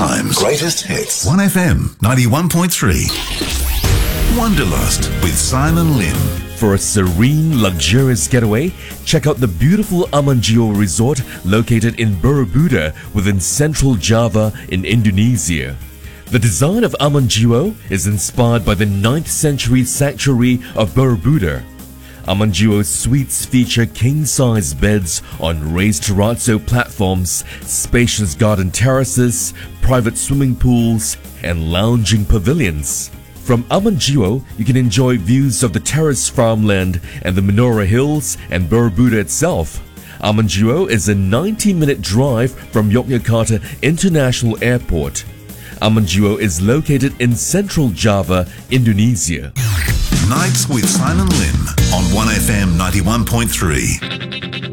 time's greatest hits. 1FM 91.3. Wanderlust with Simon Lim. For a serene, luxurious getaway, check out the beautiful Amanjiwa Resort located in Borobudur within central Java in Indonesia. The design of Amanjiwa is inspired by the 9th century sanctuary of Borobudur. Amanjiwa suites feature king-size beds on raised terrazzo platforms, spacious garden terraces, private swimming pools, and lounging pavilions. From Amanjiwa, you can enjoy views of the terrace farmland and the Menorah Hills and Borobudur itself. Amanjiwa is a 90-minute drive from Yogyakarta International Airport. Amanjiwa is located in central Java, Indonesia. Nights with Simon Lim on 1FM 91.3.